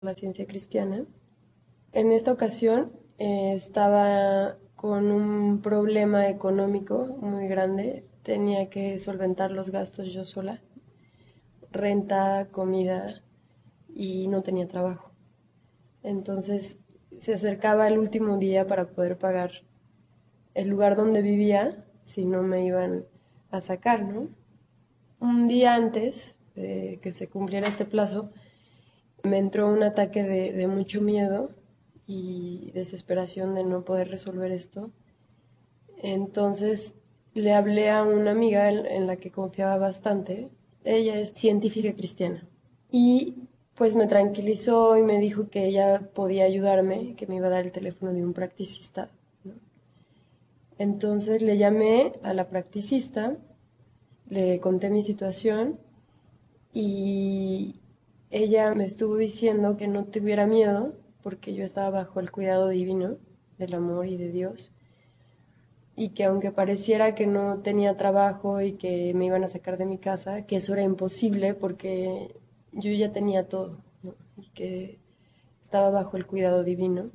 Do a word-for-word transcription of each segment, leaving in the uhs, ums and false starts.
la ciencia cristiana. En esta ocasión eh, estaba con un problema económico muy grande. Tenía que solventar los gastos yo sola, renta, comida, y no tenía trabajo. Entonces se acercaba el último día para poder pagar el lugar donde vivía, si no me iban a sacar, ¿no? Un día antes de que se cumpliera este plazo, me entró un ataque de, de mucho miedo y desesperación de no poder resolver esto. Entonces le hablé a una amiga en, en la que confiaba bastante. Ella es científica cristiana. Y pues me tranquilizó y me dijo que ella podía ayudarme, que me iba a dar el teléfono de un practicista, ¿no? Entonces le llamé a la practicista, le conté mi situación y ella me estuvo diciendo que no tuviera miedo porque yo estaba bajo el cuidado divino del amor y de Dios, y que aunque pareciera que no tenía trabajo y que me iban a sacar de mi casa, que eso era imposible porque yo ya tenía todo, ¿no? Y que estaba bajo el cuidado divino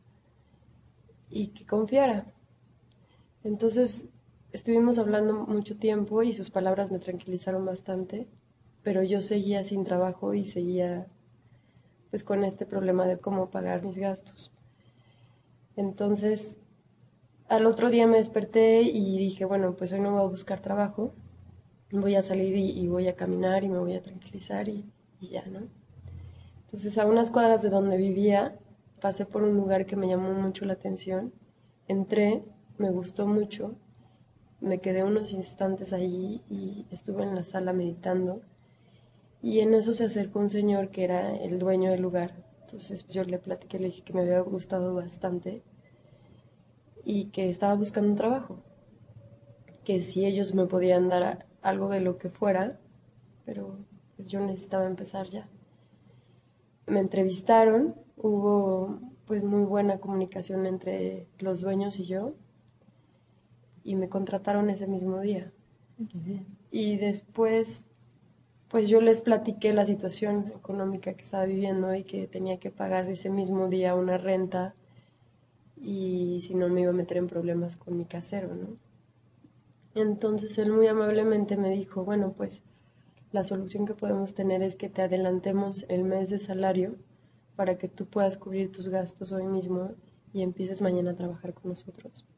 y que confiara. Entonces estuvimos hablando mucho tiempo y sus palabras me tranquilizaron bastante, pero yo seguía sin trabajo y seguía pues con este problema de cómo pagar mis gastos. Entonces al otro día me desperté y dije, bueno, pues hoy no voy a buscar trabajo, voy a salir y, y voy a caminar y me voy a tranquilizar y, y ya, ¿no? Entonces a unas cuadras de donde vivía pasé por un lugar que me llamó mucho la atención, entré, me gustó mucho, me quedé unos instantes allí y estuve en la sala meditando, y en eso se acercó un señor que era el dueño del lugar. Entonces yo le platiqué, le dije que me había gustado bastante y que estaba buscando un trabajo, que si ellos me podían dar algo de lo que fuera, pero pues yo necesitaba empezar ya. Me entrevistaron, hubo pues muy buena comunicación entre los dueños y yo, y me contrataron ese mismo día. Y después pues yo les platiqué la situación económica que estaba viviendo y que tenía que pagar ese mismo día una renta, y si no me iba a meter en problemas con mi casero, ¿no? Entonces él muy amablemente me dijo, bueno, pues la solución que podemos tener es que te adelantemos el mes de salario para que tú puedas cubrir tus gastos hoy mismo y empieces mañana a trabajar con nosotros.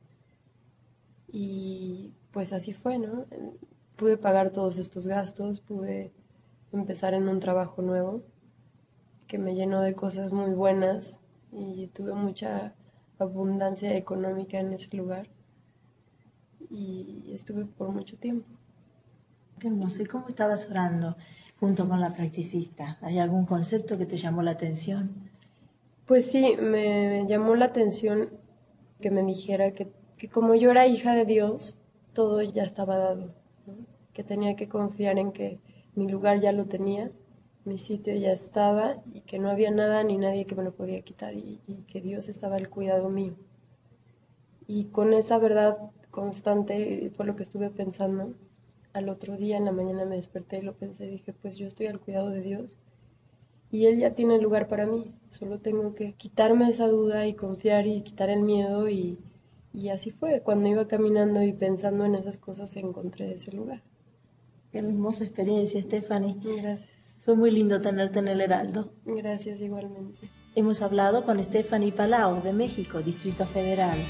Y pues así fue, ¿no? Pude pagar todos estos gastos, pude empezar en un trabajo nuevo que me llenó de cosas muy buenas y tuve mucha abundancia económica en ese lugar, y estuve por mucho tiempo. Qué hermoso. ¿Y cómo estabas orando junto con la practicista? ¿Hay algún concepto que te llamó la atención? Pues sí, me llamó la atención que me dijera que, que como yo era hija de Dios, todo ya estaba dado, ¿no? Que tenía que confiar en que mi lugar ya lo tenía, mi sitio ya estaba, y que no había nada ni nadie que me lo podía quitar, y, y que Dios estaba al cuidado mío. Y con esa verdad constante fue lo que estuve pensando. Al otro día en la mañana me desperté y lo pensé, dije, pues yo estoy al cuidado de Dios y Él ya tiene lugar para mí. Solo tengo que quitarme esa duda y confiar y quitar el miedo, y, y así fue. Cuando iba caminando y pensando en esas cosas, encontré ese lugar. Qué hermosa experiencia, Stephanie. Gracias. Fue muy lindo tenerte en el Heraldo. Gracias igualmente. Hemos hablado con Stephanie Palau, de México, Distrito Federal.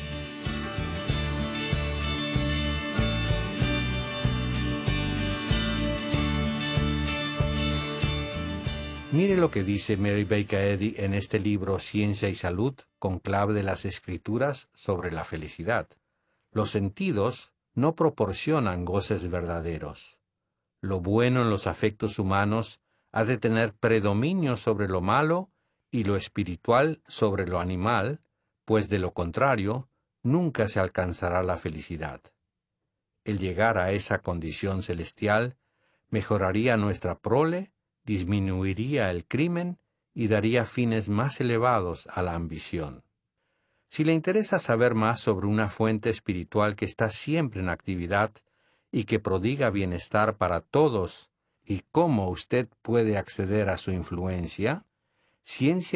Mire lo que dice Mary Baker Eddy en este libro Ciencia y Salud, con clave de las Escrituras sobre la felicidad. Los sentidos no proporcionan goces verdaderos. Lo bueno en los afectos humanos ha de tener predominio sobre lo malo y lo espiritual sobre lo animal, pues de lo contrario, nunca se alcanzará la felicidad. El llegar a esa condición celestial mejoraría nuestra prole, disminuiría el crimen y daría fines más elevados a la ambición. Si le interesa saber más sobre una fuente espiritual que está siempre en actividad y que prodiga bienestar para todos y cómo usted puede acceder a su influencia, Ciencia